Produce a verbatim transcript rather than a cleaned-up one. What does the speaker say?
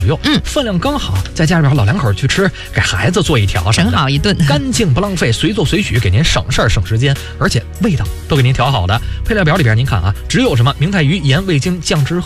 用，嗯，分量刚好，再加上老两口去吃，给孩子做一条， 整好一顿， 干净不浪费，随做随取，给您省事儿省时间，而且味道都给您调好的。配料表里边您看啊，只有什么明太鱼、盐、味精、酱汁。